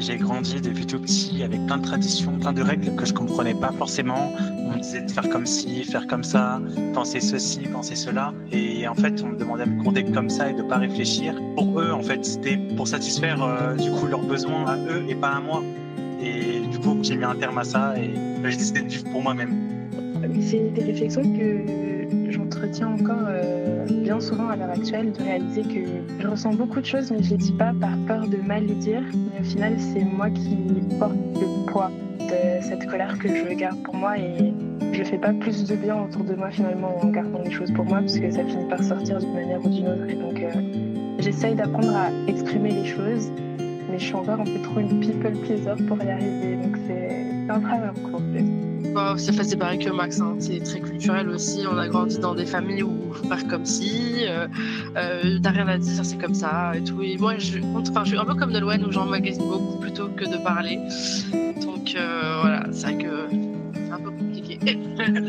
J'ai grandi depuis tout petit avec plein de traditions, plein de règles que je comprenais pas forcément. On me disait de faire comme ci, faire comme ça, penser ceci, penser cela. Et en fait, on me demandait de me comporter comme ça et de pas réfléchir. Pour eux, en fait, c'était pour satisfaire du coup leurs besoins à eux et pas à moi. Et du coup, j'ai mis un terme à ça et j'ai décidé de vivre pour moi-même. C'est des réflexions que j'entretiens encore bien souvent à l'heure actuelle, de réaliser que je ressens beaucoup de choses, mais je les dis pas par peur de mal les dire. Mais au final, c'est moi qui porte le poids de cette colère que je garde pour moi et je fais pas plus de bien autour de moi finalement en gardant les choses pour moi, parce que ça finit par sortir d'une manière ou d'une autre. Et donc, j'essaye d'apprendre à exprimer les choses, mais je suis encore un peu trop une people pleaser pour y arriver. Donc, c'est un travail en cours. Ça fait pareil que Max, hein. C'est très culturel aussi. On a grandi dans des familles où il faut faire comme si, t'as rien à dire, c'est comme ça et tout. Et moi, je suis un peu comme Nolwenn où j'emmagasine beaucoup plutôt que de parler. Donc voilà, c'est vrai que c'est un peu compliqué.